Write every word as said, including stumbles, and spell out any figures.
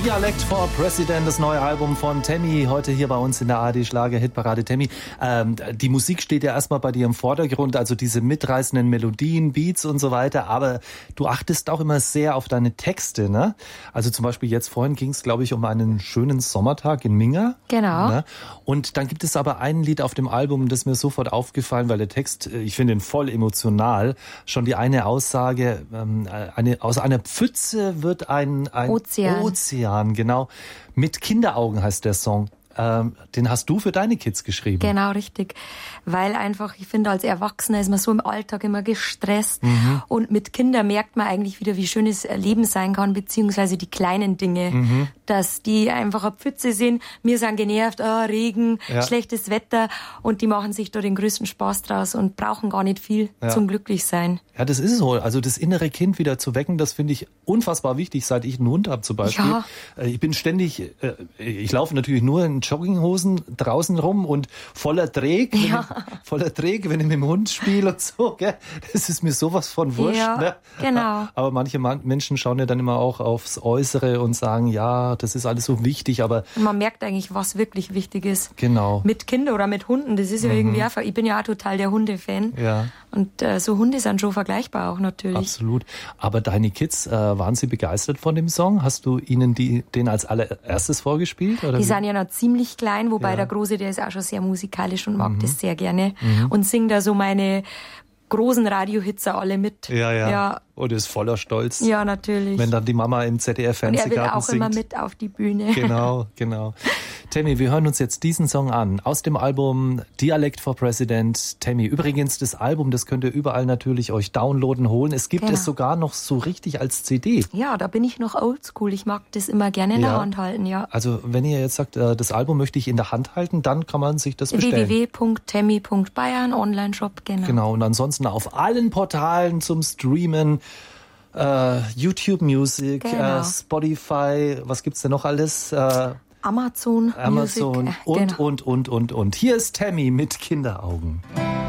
Dialect for President, das neue Album von Tammy, heute hier bei uns in der A R D Schlager Hitparade. Tammy, ähm, die Musik steht ja erstmal bei dir im Vordergrund, also diese mitreißenden Melodien, Beats und so weiter, aber du achtest auch immer sehr auf deine Texte, ne? Also zum Beispiel jetzt vorhin ging es, glaube ich, um einen schönen Sommertag in Minga. Genau. Ne? Und dann gibt es aber ein Lied auf dem Album, das mir sofort aufgefallen, weil der Text, ich finde ihn voll emotional, schon die eine Aussage, ähm, eine, aus einer Pfütze wird ein, ein Ozean. Ozean. Genau. Mit Kinderaugen heißt der Song. Ähm, den hast du für deine Kids geschrieben. Genau, richtig. Weil einfach, ich finde, als Erwachsener ist man so im Alltag immer gestresst. Mhm. Und mit Kindern merkt man eigentlich wieder, wie schön das Leben sein kann, beziehungsweise die kleinen Dinge. Mhm. Dass die einfach eine Pfütze sind. Wir sind genervt, oh, Regen, ja. schlechtes Wetter. Und die machen sich da den größten Spaß draus und brauchen gar nicht viel ja. zum Glücklichsein. Ja, das ist so. Also das innere Kind wieder zu wecken, das finde ich unfassbar wichtig, seit ich einen Hund habe zum Beispiel. Ja. Ich bin ständig, ich laufe natürlich nur in Jogginghosen draußen rum und voller Träg, ja. ich, voller Träg, wenn ich mit dem Hund spiele und so, gell? Das ist mir sowas von wurscht. Ja, ne? Genau. Aber manche Menschen schauen ja dann immer auch aufs Äußere und sagen, ja, das ist alles so wichtig, aber... Und man merkt eigentlich, was wirklich wichtig ist. Genau. Mit Kindern oder mit Hunden, das ist ja mhm. irgendwie einfach, ich bin ja auch total der Hundefan. Ja. Und äh, so Hunde sind schon vergleichbar auch natürlich. Absolut. Aber deine Kids, äh, waren sie begeistert von dem Song? Hast du ihnen die, den als allererstes vorgespielt? Oder die wie? sind ja noch ziemlich klein, wobei ja. der Große, der ist auch schon sehr musikalisch und mag mhm. das sehr gerne. Mhm. Und singt da so meine großen Radiohits alle mit. Ja, ja. ja. Und ist voller Stolz. Ja, natürlich. Wenn dann die Mama im Z D F-Fernsehgarten singt. Und er will auch singt. immer mit auf die Bühne. Genau, genau. Tammy, wir hören uns jetzt diesen Song an. Aus dem Album Dialect for President. Tammy, übrigens, das Album, das könnt ihr überall natürlich euch downloaden, holen. Es gibt genau. es sogar noch so richtig als C D. Ja, da bin ich noch oldschool. Ich mag das immer gerne in ja. der Hand halten, ja. Also, wenn ihr jetzt sagt, das Album möchte ich in der Hand halten, dann kann man sich das bestellen. w w w punkt tammy punkt bayern, Online-Shop, genau. Genau, und ansonsten auf allen Portalen zum Streamen. Uh, YouTube Music, genau. uh, Spotify, was gibt's denn noch alles? Uh, Amazon, Amazon Music, und, genau. und, und, und, und. Hier ist Tammy mit Kinderaugen.